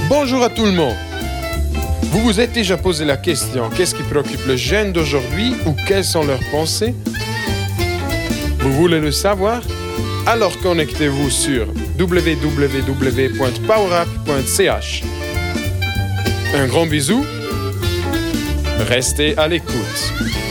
Bonjour à tout le monde. Vous vous êtes déjà posé la question, qu'est-ce qui préoccupe le jeune d'aujourd'hui ou quelles sont leurs pensées? Vous voulez le savoir? Alors connectez-vous sur www.powerup.ch. Un grand bisou. Restez à l'écoute.